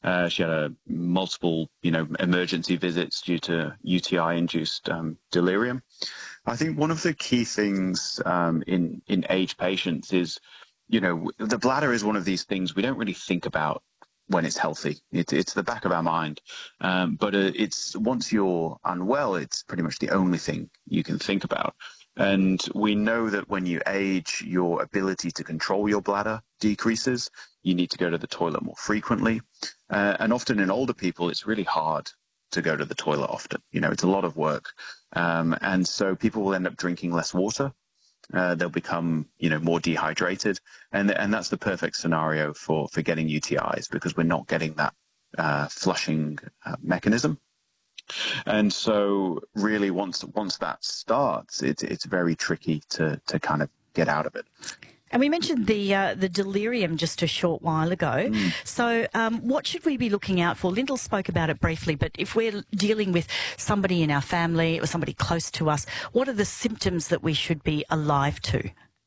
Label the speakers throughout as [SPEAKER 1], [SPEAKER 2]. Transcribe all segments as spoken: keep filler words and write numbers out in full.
[SPEAKER 1] Uh, she had a multiple, you know, emergency visits due to U T I-induced um, delirium. I think one of the key things um, in in age patients is, you know, the bladder is one of these things we don't really think about when it's healthy. It, it's the back of our mind, um, but uh, it's once you're unwell, it's pretty much the only thing you can think about. And we know that when you age, your ability to control your bladder decreases. You need to go to the toilet more frequently. Uh, and often in older people, it's really hard to go to the toilet often. You know, it's a lot of work. Um, and so people will end up drinking less water. Uh, they'll become, you know, more dehydrated. And, and that's the perfect scenario for, for getting U T Is, because we're not getting that uh, flushing uh, mechanism. And so really once once that starts, it's it's very tricky to to kind of get out of it.
[SPEAKER 2] And we mentioned the uh, the delirium just a short while ago. Mm. So um, what should we be looking out for? Lyndall spoke about it briefly, but if we're dealing with somebody in our family or somebody close to us, what are the symptoms that we should be alive to?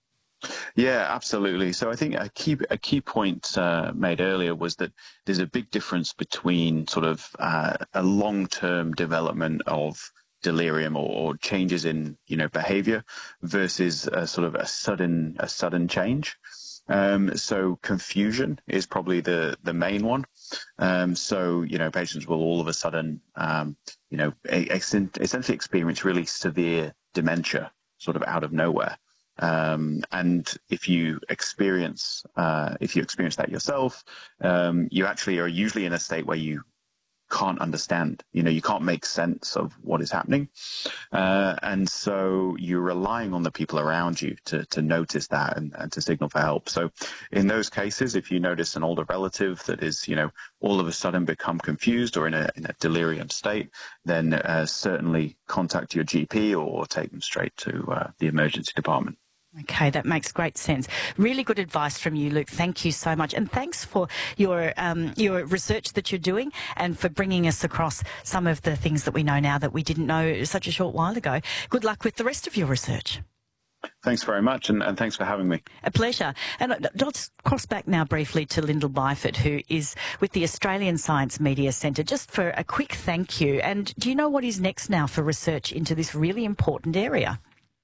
[SPEAKER 1] Yeah, absolutely. So I think a key a key point uh, made earlier was that there's a big difference between sort of uh, a long-term development of delirium or, or changes in, you know, behavior versus a sort of a sudden a sudden change. Um, so confusion is probably the the main one. Um, so, you know, patients will all of a sudden, um, you know, essentially experience really severe dementia sort of out of nowhere. Um, and if you experience, uh, if you experience that yourself, um, you actually are usually in a state where you can't understand, you know, you can't make sense of what is happening. Uh, and so you're relying on the people around you to, to notice that and, and to signal for help. So in those cases, if you notice an older relative that is, you know, all of a sudden become confused or in a, in a delirium state, then uh, certainly contact your G P or take them straight to uh, the emergency department.
[SPEAKER 2] Okay, that makes great sense. Really good advice from you, Luke. Thank you so much. And thanks for your um, your research that you're doing and for bringing us across some of the things that we know now that we didn't know such a short while ago. Good luck with the rest of your research.
[SPEAKER 1] Thanks very much, and, and thanks for having me.
[SPEAKER 2] A pleasure. And I'll just cross back now briefly to Lyndall Byford, who is with the Australian Science Media Centre, just for a quick thank you. And do you know what is next now for research into this really important area?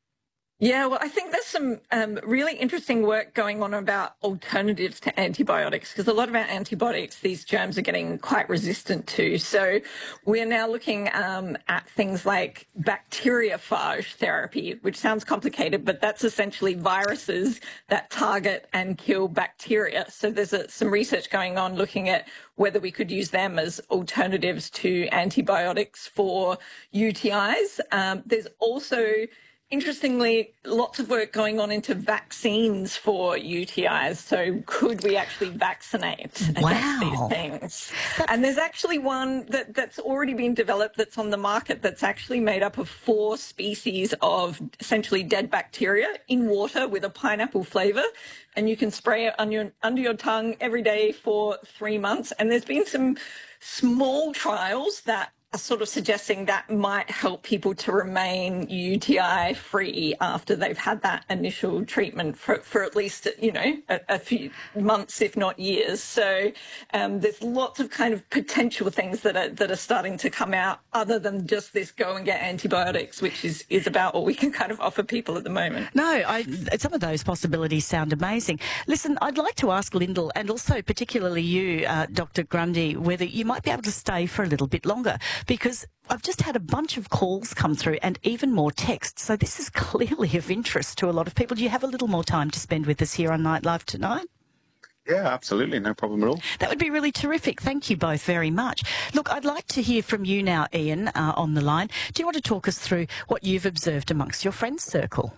[SPEAKER 3] Yeah, well, I think there's some um, really interesting work going on about alternatives to antibiotics, because a lot of our antibiotics, these germs are getting quite resistant to. So we're now looking um, at things like bacteriophage therapy, which sounds complicated, but that's essentially viruses that target and kill bacteria. So there's a, some research going on looking at whether we could use them as alternatives to antibiotics for U T Is. Um, there's also interestingly, lots of work going on into vaccines for U T Is. So could we actually vaccinate
[SPEAKER 2] wow.
[SPEAKER 3] against these things? And there's actually one that, that's already been developed that's on the market that's actually made up of four species of essentially dead bacteria in water with a pineapple flavour. And you can spray it on your, under your tongue every day for three months. And there's been some small trials that are sort of suggesting that might help people to remain U T I free after they've had that initial treatment for, for at least, you know, a, a few months, if not years. So um, there's lots of kind of potential things that are that are starting to come out other than just this go and get antibiotics, which is, is about all we can kind of offer people at the moment.
[SPEAKER 2] No, I, some of those possibilities sound amazing. Listen, I'd like to ask Lyndall, and also particularly you, uh, Doctor Grundy, whether you might be able to stay for a little bit longer, because I've just had a bunch of calls come through and even more texts. So this is clearly of interest to a lot of people. Do you have a little more time to spend with us here on Nightlife tonight?
[SPEAKER 1] Yeah, absolutely. No problem at all.
[SPEAKER 2] That would be really terrific. Thank you both very much. Look, I'd like to hear from you now, Ian, uh, on the line. Do you want to talk us through what you've observed amongst your friends' circle?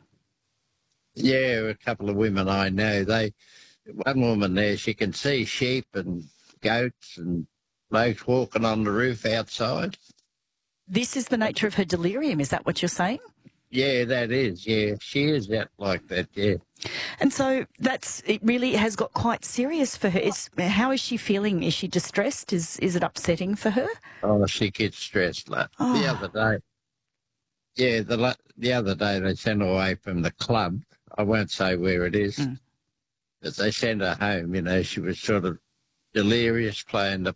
[SPEAKER 4] Yeah, a couple of women I know. They, one woman there, she can see sheep and goats and blokes walking on the roof outside.
[SPEAKER 2] This is the nature of her delirium, is that what you're saying?
[SPEAKER 4] Yeah, that is, yeah. She is out like that, yeah.
[SPEAKER 2] And so that's, it really has got quite serious for her. Is, how is she feeling? Is she distressed? Is is it upsetting for her?
[SPEAKER 4] Oh, she gets stressed. Like,
[SPEAKER 2] oh.
[SPEAKER 4] The other day, yeah, the the other day they sent her away from the club. I won't say where it is, mm. but they sent her home, you know. She was sort of delirious, playing the